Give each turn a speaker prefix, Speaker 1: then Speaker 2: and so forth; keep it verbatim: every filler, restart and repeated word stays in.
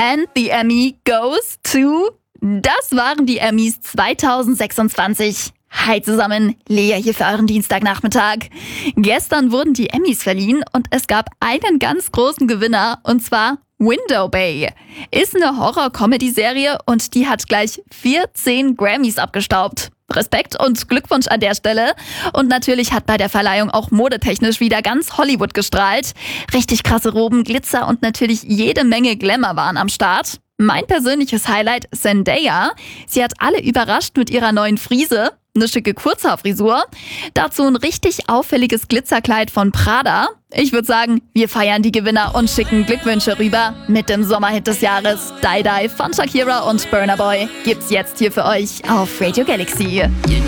Speaker 1: And the Emmy goes to... Das waren die Emmys zwanzig sechsundzwanzig. Hi zusammen, Lea hier für euren Dienstagnachmittag. Gestern wurden die Emmys verliehen und es gab einen ganz großen Gewinner, und zwar Window Bay. Ist eine Horror-Comedy-Serie und die hat gleich vierzehn Grammys abgestaubt. Respekt und Glückwunsch an der Stelle. Und natürlich hat bei der Verleihung auch modetechnisch wieder ganz Hollywood gestrahlt. Richtig krasse Roben, Glitzer und natürlich jede Menge Glamour waren am Start. Mein persönliches Highlight, Zendaya. Sie hat alle überrascht mit ihrer neuen Frise. Eine schicke Kurzhaarfrisur. Dazu ein richtig auffälliges Glitzerkleid von Prada. Ich würde sagen, wir feiern die Gewinner und schicken Glückwünsche rüber mit dem Sommerhit des Jahres. Die Die von Shakira und Burna Boy gibt's jetzt hier für euch auf Radio Galaxy.